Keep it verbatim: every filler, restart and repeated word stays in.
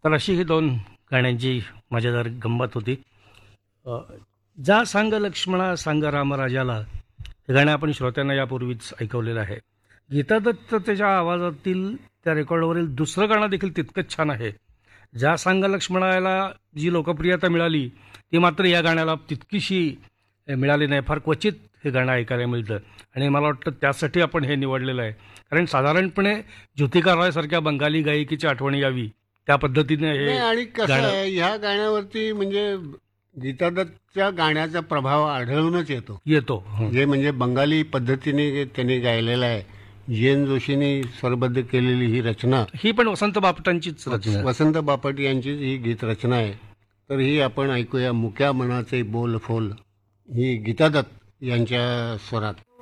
तर अशी ही दोन गाण्यांची मजेदार गंमत होती. अ, जा सांग लक्ष्मणा सांग रामराजाला हे गाणं आपण श्रोत्यांना यापूर्वीच ऐकवलेलं आहे. गीता दत्त त्याच्या आवाजातील त्या रेकॉर्डवरील दुसरं गाणं देखील तितकंच छान आहे. जा सांग लक्ष्मणाला जी लोकप्रियता मिळाली ती मात्र या गाण्याला तितकीशी मिळाली नाही. फार क्वचित हे गाणं ऐकायला मिळतं आणि मला वाटतं त्यासाठी आपण हे निवडलेलं आहे. कारण साधारणपणे ज्योतिका रॉयसारख्या बंगाली गायिकेची आठवण यावी त्या पद्धतीने हे नाही, आणि कसं गाणं आहे ह्या गाण्यावरती म्हणजे गीता दत्तच्या गाण्याचा प्रभाव आढळूनच येतो. येतो. हं. जे म्हणजे बंगाली पद्धतीने त्यांनी गायलेलं आहे. जयन जोशींनी स्वरबद्ध केलेली ही रचना, ही पण वसंत बापटांचीच रचना आहे. वसंत बापट यांची ही गीत रचना आहे. तर ही आपण ऐकूया. मुक्या मनाचे बोल फोल, ही गीता दत्त यांच्या स्वरात.